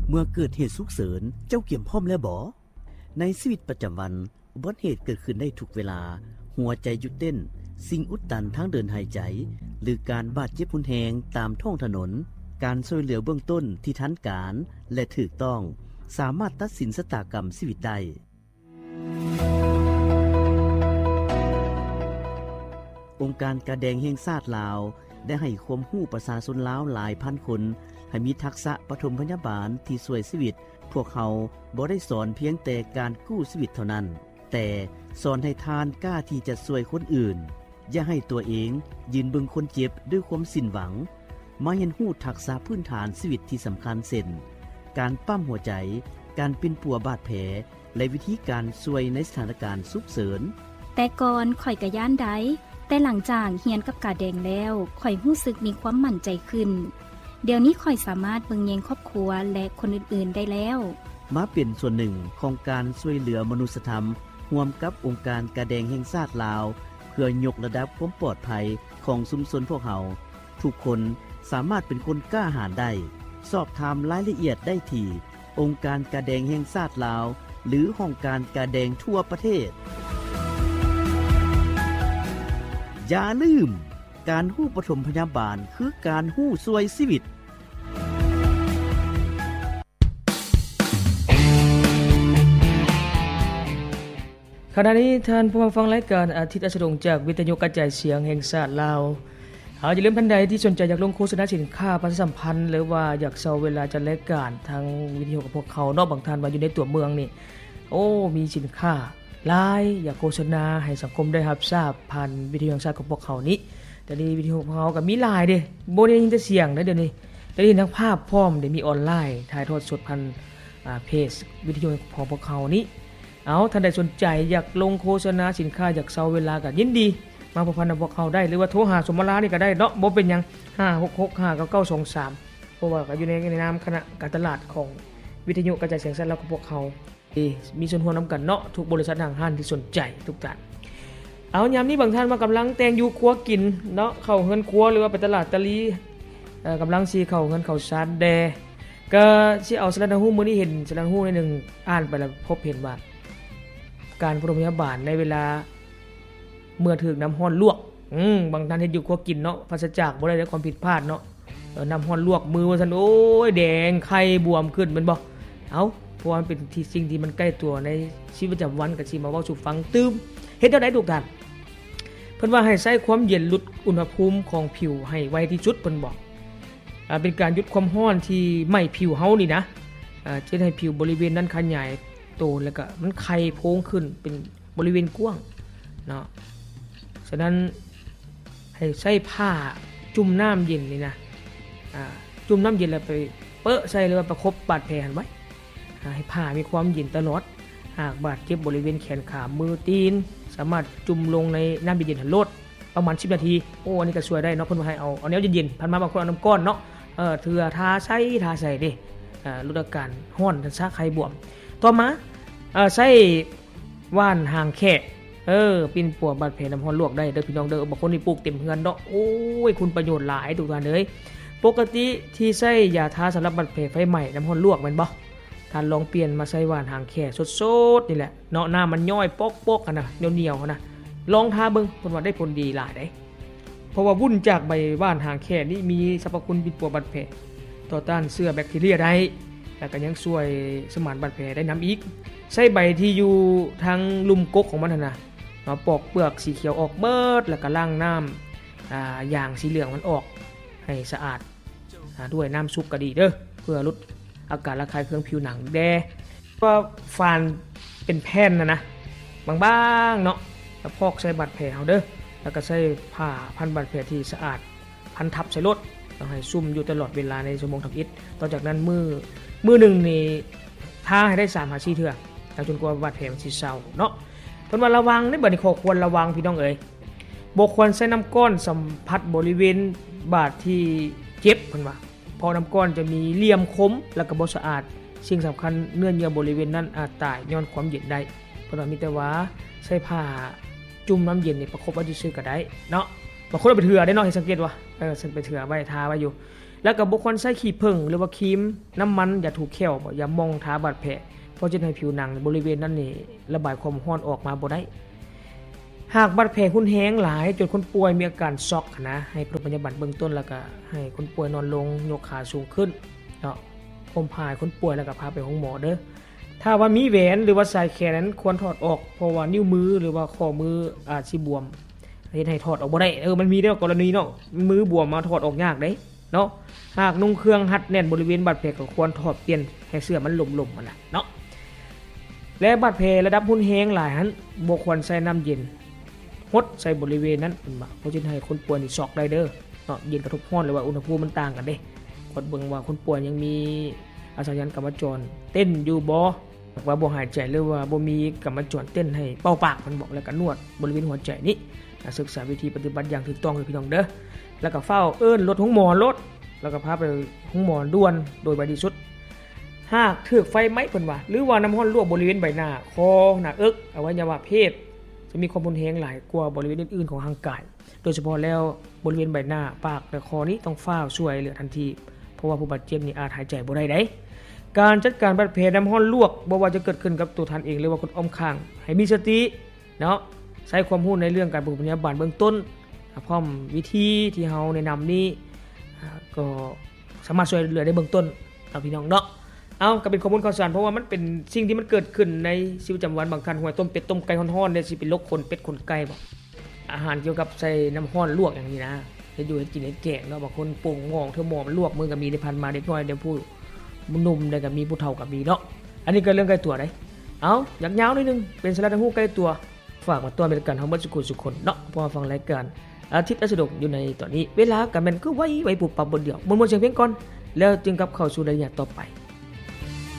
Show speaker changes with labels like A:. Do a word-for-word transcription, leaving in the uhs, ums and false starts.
A: เมื่อเกิดเหตุฉุกเฉินเจ้าเกี่ยมพร้อมแล้วบ่ในชีวิตประจำวันอุบัติเหตุเกิดขึ้นได้ทุกเวลาหัวใจหยุดเต้นสิ่งอุดตันทางเดินหายใจหรือการบาดเจ็บรุนแรงตามท้องถนนการช่วยเหลือเบื้องต้นที่ทันการและถูกต้องสามารถตัดสินชะตากรรมชีวิตได้องค์การกระแดงแห่งชาติลาวได้ให้ความรู้ประชาชนลาวหลายพันคนให้มีทักษะปฐมพยาบาลที่ช่วยชีวิตพวกเขาบ่ได้สอนเพียงแต่การกู้ชีวิตเท่านั้นแต่สอนให้ทานกล้าที่จะช่วยคนอื่นอย่าให้ตัวเองยืนเบิ่งคนเจ็บด้วยความสิ้นหวังมาเรียนรู้ทักษะพื้นฐานชีวิตที่สำคัญเช่นการปั้มหัวใจการปิ่นปัวบาดแผลและวิธีการช่วยในสถานการณ์ฉุกเฉิน
B: แต่ก่อนข่อยก็ย่านได้แต่หลังจากเรียนกับกาแดงแล้วข่อยรู้สึกมีความมั่นใจขึ้นเดี๋ยวนี้ข่อยสามารถเบิ่งแยงครอบครัวและคนอื่นๆได้แล้ว
A: มาเป็นส่วนหนึ่งของการช่วยเหลือมนุษยธรรมร่วมกับองค์การกระแดงแห่งชาติลาวเพื่อยกระดับความปลอดภัยของชุมชนพวกเราทุกคนสามารถเป็นคนกล้าหาญได้สอบถามรายละเอียดได้ที่องค์การกระแดงแห่งชาติลาวหรือห้องการกระแดงทั่วประเทศอย่าลืมการฮู้ปฐมพยาบาลคือการฮู้ช่วยชีวิต
C: ขณะนี้ท่านผู้ฟังรายการอาทิตย์อัสดงจากวิทยุกระจายเสียงแห่งชาติลาวเอาอย่าลืมท่านใดที่สนใจอยากลงโฆษณาสินค้าประชาสัมพันธ์หรือว่าอยากเซาเวลาจัดรายการทางวิทยุกับพวกเขาเนาะบางท่านว่าอยู่ในตัวเมืองนี่โอ้มีสินค้าหลายอยากโฆษณาให้สังคมได้รับทราบผ่านวิทยุแห่งชาติของพวกเขานี้แต่นี่วิทยุของเขาก็มีหลายเด้บ่ได้ยินแต่เสียงนะเดี๋ยวนี้ได้ยินทั้งภาพพร้อมได้มีออนไลน์ถ่ายทอดสดผ่านอ่าเพจวิทยุของพวกเขานี้เอาท่านใดสนใจอยากลงโฆษณาสินค้าอยากเซาเวลาก็ยินดีมาพบกันกับพวกเขาได้หรือว่าโทรหาสมรานี่ก็ได้เนาะบ่เป็นหยังห้า หก หก ห้า เก้า เก้า สอง สามเพราะว่าก็อยู่ในนามคณะการตลาดของวิทยุกระจายเสียงสั้นแล้วก็พวกเขามีส่วนร่วมนํากันเนาะทุกบริษัททางห้างที่สนใจทุกท่านเอายามนี้บางท่านว่ากำลังแต่งอยู่ครัวกินเนาะเข้าเฮือนครัวหรือว่าไปตลาดตะลีเอ่อกำลังสิเข้าเฮือนเข้าซานแดก็สิเอาสารหูมื้อนี้เห็นสารหูในหนึ่งอ่านไปแล้วพบเห็นว่าการปฐมพยาบาลในเวลาเมื่อถึกน้ำร้อนลวกอืมบางท่านเฮ็ดอยู่ครัวกินเนาะปราศจากบ่ได้ได้ความผิดพลาดเนาะเออน้ำร้อนลวกมือว่าซั่นโอ้ยแดงไข้บวมขึ้นแม่นบ่เอ้าเพราะมันเป็นที่สิ่งที่มันใกล้ตัวในชีวิตประจำวันก็สิมาเว้าสู่ฟังตื้มเฮ็ดแนวใดทุกท่านเพิ่นว่าให้ใช้ความเย็นลดอุณหภูมิของผิวให้ไวที่สุดเพิ่นบอกอ่าเป็นการหยุดความร้อนที่ไหม้ผิวเฮานี่นะอ่าจะให้ผิวบริเวณนั้นขยายโตแล้วก็มันไข้โพงขึ้นเป็นบริเวณกว้างเนาะฉะนั้นให้ใช้ผ้าจุ่มน้ำเย็นนี่นะอ่าจุ่มน้ำเย็นแล้วไปเปะใส่หรือว่าประคบบาดแผลหั่นไว้ให้ผ้ามีความเย็นตลอดหากบาดเจ็บบริเวณแขนขามือตีนสามารถจุ่มลงในน้ำเย็นๆหั่นโลดประมาณสิบนาทีโอ้อันนี้ก็ช่วยได้เนาะเพิ่นว่าให้เอาเอาแนวเย็นๆพันมาบางคนเอาน้ำก้อนเนาะเออเทื่อทาใส่ทาใส่เด้อ่าลดอาการร้อนทันซะไข้บวมต่อมาเอ่อใช้ว่านหางแค่เออปิ่นปัวบาดแผลน้ำร้อนลวกได้เด้อพี่น้องเด้อบางคนนี่ปลูกเต็มเฮือนเนาะโอ้ยคุณประโยชน์หลายทุกท่านเอ้ยปกติที่ใช้ยาทาสำหรับบาดแผลไฟไหม้น้ำร้อนลวกแม่นบ่ท่านลองเปลี่ยนมาใช้ว่านหางแค่สดๆนี่แหละเนาะน้ามันย่อยปอกๆกันน่ะเหนียวๆนะลองทาเบิ่งเพิ่นว่าได้ผลดีหลายได้เพราะว่าวุ้นจากใบว่านหางแค่นี้มีสรรพคุณปิ่นปัวบาดแผลต่อต้านเชื้อแบคทีเรียได้แล้วก็ยังช่วยสมานบาดแผลได้นําอีกใช้ใบที่อยู่ทางลุ่มกกของมันน่ะมาปอกเปลือกสีเขียวออกเบิดแล้วก็ล้างน้ำอ่าอย่างสีเหลืองมันออกให้สะอาดอ่าด้วยน้ำซุปก็ดีเด้อเพื่อลดอาการระคายเคืองผิวหนังแดว่าฟานเป็นแผ่นน่ะนะบางๆเนาะแล้วพอกใส่บาดแผลเฮาเด้อแล้วก็ใช้ผ้าพันบาดแผลที่สะอาดพันทับใส่รถต้องให้ซุ่มอยู่ตลอดเวลาในชั่วโมงทำอิฐต่อจากนั้นมือมือนึงนี่ทาให้ได้ สามถึงห้า เทื่อแล้วจนกว่าบาดแผลมันสิเซาเนาะเพิ่นว่าระวังในบัดนี้ขอควรระวังพี่น้องเอ้ยบ่ควรใช้น้ำก้อนสัมผัสบริเวณบาดที่เจ็บเพิ่นว่าเพราะน้ำก้อนจะมีเหลี่ยมคมแล้วก็บ่สะอาดสิ่งสำคัญเนื้อเยื่อบริเวณนั้นอาจตายย้อนความเย็นได้เพิ่นว่ามีแต่ว่าใช้ผ้าจุ่มน้ำเย็นนี่ประคบไว้ซื่อๆก็ได้เนาะบางคนเอาไปเถื่อได้เนาะให้สังเกตว่าเออฉันไปเถื่อไว้ทาไว้อยู่แล้วก็บ่ควรใช้ขี้ผึ้งหรือว่าครีมน้ำมันอย่าถูกแขวบ่อย่ามองทาบาดแผลเพราะจะให้ผิวหนังบริเวณนั้นนี่ระบายความร้อนออกมาบ่ได้หากบาดแผลรุนแรงหลายจนคนป่วยมีอาการช็อกนะให้ปฐมพยาบาลเบื้องต้นแล้วก็ให้คนป่วยนอนลงยกขาสูงขึ้นเนาะห่มผ้าให้คนป่วยแล้วก็พาไปห้องหมอเด้อถ้าว่ามีแหวนหรือว่าสายแขนนั้นควรถอดออกเพราะว่านิ้วมือหรือว่าข้อมืออาจสิบวมเฮ็ดให้ถอดออกบ่ได้เออมันมีเด้อกรณีเนาะมือบวมมาถอดออกยากเด้เนาะหากนุ่งเครื่องหัดแน่นบริเวณบาดแผลก็ควรถอดเปลี่ยนให้เสื้อมันหล่มๆมันน่ะเนาะและบาดแผลระดับรุนแรงหลายหันบ่ควรใช้น้ำเย็นฮดใส่บริเวณนั้นเพิ่นว่าเพราะจะให้คนป่วยนี่ช็อกได้เด้อเนาะเย็นกระทบร้อนหรือว่าอุณหภูมิมันต่างกันเด้กดเบิ่งว่าคนป่วยยังมีอาสายันกรรมจรเต้นอยู่บ่ว่าบ่หายใจหรือว่าบ่มีกรรมจรเต้นให้เป่าปากมันบอกแล้วก็นวดบริเวณหัวใจนี่ศึกษาวิธีปฏิบัติอย่างถูกต้องเลยพี่น้องเด้อแล้วก็เฝ้าเอิ้นรถห้องหมอรถแล้วก็พาไปห้องหมอด่วนโดยไวที่สุดหากถูกไฟไหม้เพิ่นว่าหรือว่าน้ำร้อนลวกบริเวณใบหน้าคอหน้าอกอวัยวะเพศจะมีความรุนแรงหลายกว่าบริเวณอื่นๆของร่างกายโดยเฉพาะแล้วบริเวณใบหน้าปากและคอนี้ต้องฟ้าวช่วยเหลือทันทีเพราะว่าผู้บาดเจ็บนี่อาจหายใจบ่ได้ได้การจัดการบาดแผลน้ำร้อนลวกบ่ว่าจะเกิดขึ้นกับตัวท่านเองหรือว่าคนอ้อมข้างให้มีสติเนาะใช้ความรู้ในเรื่องการปฐมพยาบาลเบื้องต้นพร้อมวิธีที่เฮาแนะนำนี้ก็สามารถช่วยเหลือได้เบื้องต้นเอาพี่น้องเนาะเอาก็เป็นข้อมูลข่าวสารเพราะว่ามันเป็นสิ่งที่มันเกิดขึ้นในชีวิตประจำวันบางท่านหัวต้มเป็ดต้มไก่ฮ้อนๆเนี่ยสิเป็นโรคคนเป็ดคนไก่บ่อาหารเกี่ยวกับใส่น้ำร้อนลวกอย่างนี้นะเฮ็ดอยู่เฮ็ดกินเฮ็ดแกงเนาะบางคนปรุงงองเทอหมอมันลวกมือก็มีได้พันมาเด็กน้อยเดี๋ยวผู้หนุ่มได้ก็มีผู้เฒ่าก็มีเนาะอันนี้ก็เรื่องใกล้ตัวได้เอาอยากยาวนิดนึงเป็นสาระทางหูใกล้ตัวฝากมาต้อนเป็นการเฮาเบิดสุขสุขคนเนาะพอฟังรายการอาทิตย์อัสดงอยู่ในตอนนี้เวลาก็แม่นคือไว้ไว้ปุบปับบนเดียวมวนๆเสียงเพลงก่อนแล้วจึงกลับเข้าสู่รายละเอียดต่อไป